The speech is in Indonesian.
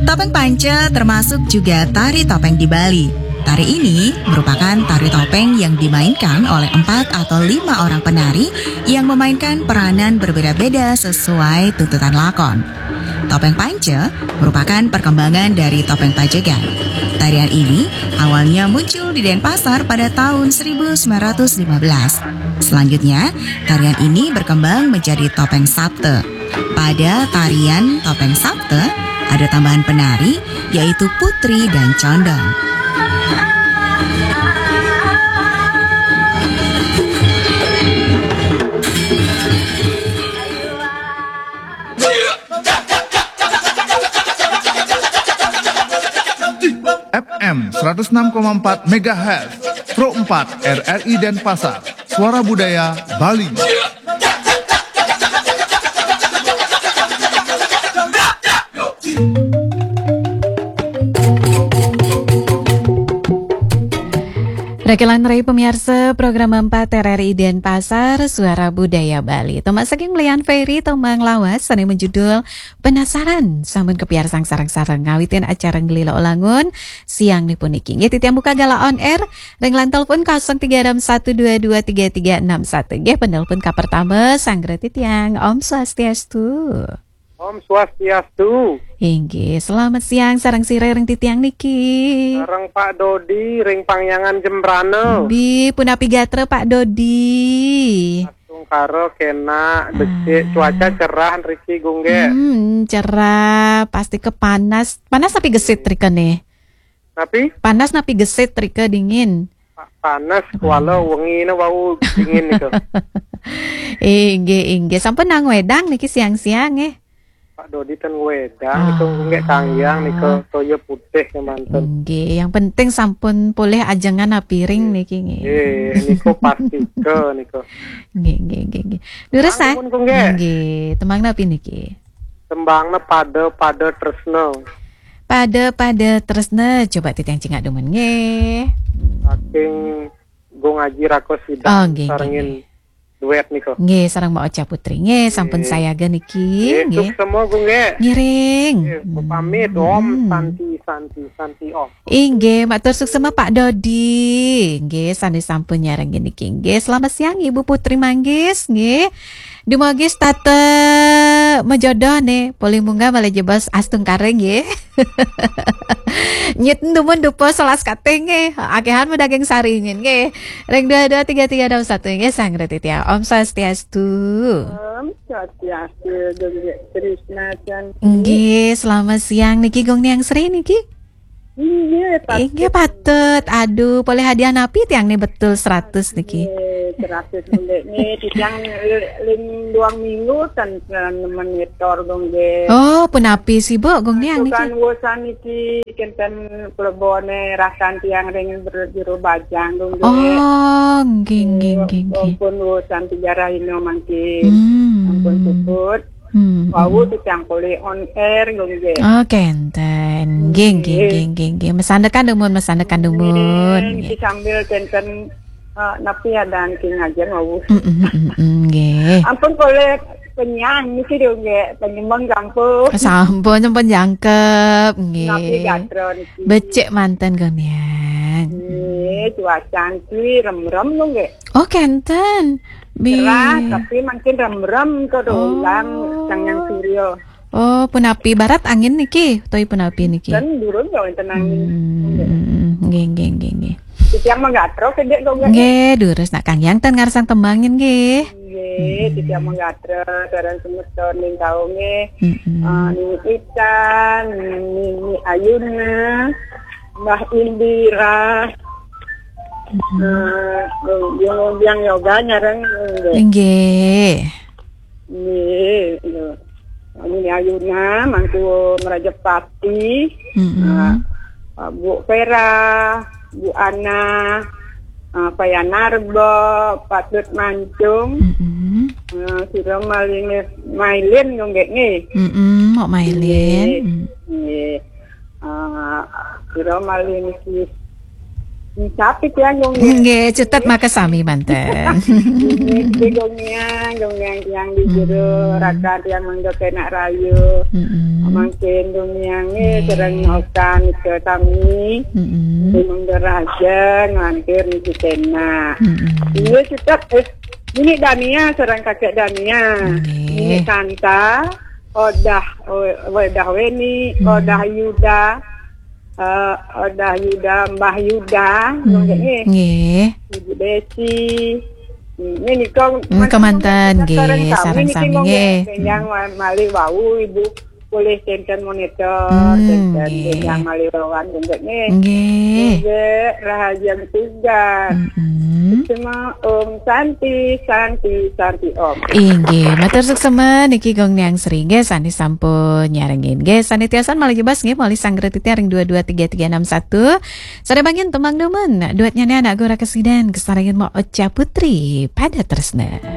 Topeng Panca termasuk juga tari topeng di Bali. Tari ini merupakan tari topeng yang dimainkan oleh 4 atau 5 orang penari yang memainkan peranan berbeda-beda sesuai tuntutan lakon. Topeng Panca merupakan perkembangan dari topeng Pajagan. Tarian ini awalnya muncul di Denpasar pada tahun 1915. Selanjutnya, tarian ini berkembang menjadi topeng Sabte. Pada tarian topeng Sabte, ada tambahan penari, yaitu Putri dan Condong. FM 106,4 MHz, Pro 4 RRI Denpasar, Suara Budaya Bali. Rekelan Rai pemirsa program 4 RRI Denpasar Suara Budaya Bali. Tomak saking melian Ferry tomang lawas sani menjudul Penasaran sampun kepiar sang sarang-sarang ngawitin acara ngelila olangun siang nipun iki. Nggih titiang buka gala on air renglan telepon 0361223361. Nggih penelpon ka pertama sanggra titiang Om Swastiastu. Om Swastiastu. Inggih, selamat siang sarang sire ring titiang niki. Sarang Pak Dodi ring Pangyangan Jembrane. Bi punapi gatre Pak Dodi. Langsung karo kena becik cuaca cerah Riki Gungge. Cerah, pasti kepanas. Panas tapi gesit rika nih. Tapi panas tapi gesit rika dingin. Panas walau wengi na wau dingin itu. Inggih, sampun nang wedang niki siang-siang Pak Dodi ten wedang itu nggak kangyang niko toyo putih ke manten. Nggih, yang penting sampun pulih ajengan piring niki nggih. Niko pasti ke niko. Nggih. Lurus ah. Nggih, temang napi niki? Tembangna pada tresno. Pada tresno, coba titiang cingak demen nggih. Saking go ngaji rako sidang sarengin duet niko. Nggih, sareng Mbak Ocha Putri. Nggih, sampun sayaga niki. Nggih. Semua gue nggih. Ngiring. Pamit Om Santi Om. Nggih, matur suksema Pak Dodi. Nggih, sandi sampun nyareng niki. Nggih, selamat siang Ibu Putri Manggis. Nggih. Dumagis tate mejodoh nih, poli munggah balik jebas astung kareng nggih. Nyet dumun dupo selas kateng nggih. Akehan medaging saringin nggih. Reng 223321 nggih sang retitia. Om Swastiastu. Om Swastiastu Trisna Chan. Nggih, selamat siang niki gong niang sri niki. Iya patut. Aduh, boleh hadiah napi tiang nih betul 100 niki. 100 nih tiang 2 minggu tan monitor gong ge. Oh, punapi sih Bu gong niang niki. Kan wosan niki kenten pelebone rasan tiang ring berjuru bajang gong ge. Oh, nggih. Ampun wosan sejarah ini mangkin. Ampun support. Wau tiang poli on air gongge. Oh, kenten. Nggih. Mesandekan dumun. Sambil kenten napi ada king aja wau. Nggih. Ampun boleh penyang niki dongge, penyembang gampung. Sampun jangkep. Nggih. Napi gatro niki. Becek manten gonian. Cuaca niki rem-rem gongge. Oh, kenten. Cerah, tapi makin rem-rem ke ulang yang suryo. Oh, punapi barat angin niki, toi punapi niki. Dan durun jauh tenang. Nggih. Titiang menggatro kedek kok nggak? Nggih, durus nak kangyang ten ngarsang tembangin nggih. Nggih, titiang menggatro terus semeton ning kaunge. Ning Ican, ning Ayuna, Mbah Indira. Yang yoga nyareng nggih. Ini Ayuna mangku Merajapati. Bu Vera, Bu Ana, Payanarbo, Patut Mancung. Sira Mailin nggih. Mok Mailin. Sira Malin Capit ya gong Nggih, cetet maka sami manten. Ini gongnya yang di jero rakat yang mangga kena rayu. Mungkin gongnya sering okan ke kami. Mangga raja ngampir di kena. Ini cetet ini Dania serang kakek Dania. Ini Kanta, Odah Weni, Odah Yuda. Odah Yuda, Mbah Yuda, nggih. Ibu Desi, ini kau kemanten nggih, sareng sami nggih. Yang mali wau ibu boleh centen monitor, centen yang mali wawan nggih. Rahasia juga. Cuma Om Santi Om. Inggih, matur suksema niki gong niang sering nggih sani sampun nyarengin nggih sani tiasan malih jebas nggih malih sanggret ring 223361. Sare bangin temang demen duetnya anak gora kesiden kesarengin mau Ocha Putri pada tresna.